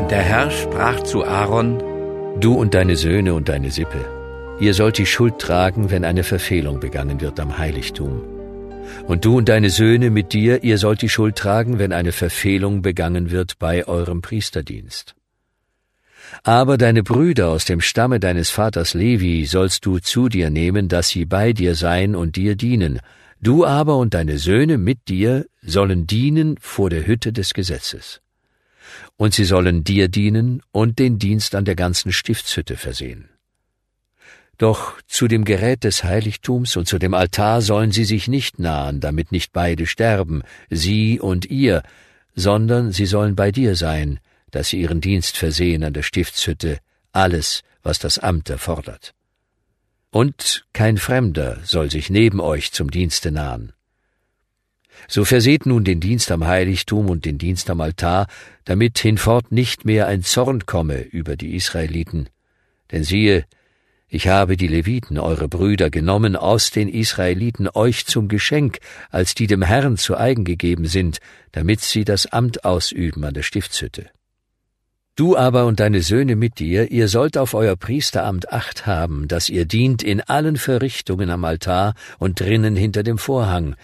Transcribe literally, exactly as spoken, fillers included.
Der Herr sprach zu Aaron: Du und deine Söhne und deine Sippe, ihr sollt die Schuld tragen, wenn eine Verfehlung begangen wird am Heiligtum. Und du und deine Söhne mit dir, ihr sollt die Schuld tragen, wenn eine Verfehlung begangen wird bei eurem Priesterdienst. Aber deine Brüder aus dem Stamme deines Vaters Levi sollst du zu dir nehmen, dass sie bei dir seien und dir dienen. Du aber und deine Söhne mit dir sollen dienen vor der Hütte des Gesetzes. Und sie sollen dir dienen und den Dienst an der ganzen Stiftshütte versehen. Doch zu dem Gerät des Heiligtums und zu dem Altar sollen sie sich nicht nahen, damit nicht beide sterben, sie und ihr, sondern sie sollen bei dir sein, dass sie ihren Dienst versehen an der Stiftshütte, alles, was das Amt erfordert. Und kein Fremder soll sich neben euch zum Dienste nahen. So verseht nun den Dienst am Heiligtum und den Dienst am Altar, damit hinfort nicht mehr ein Zorn komme über die Israeliten. Denn siehe, ich habe die Leviten, eure Brüder, genommen aus den Israeliten euch zum Geschenk, als die dem Herrn zu eigen gegeben sind, damit sie das Amt ausüben an der Stiftshütte. Du aber und deine Söhne mit dir, ihr sollt auf euer Priesteramt Acht haben, dass ihr dient in allen Verrichtungen am Altar und drinnen hinter dem Vorhang,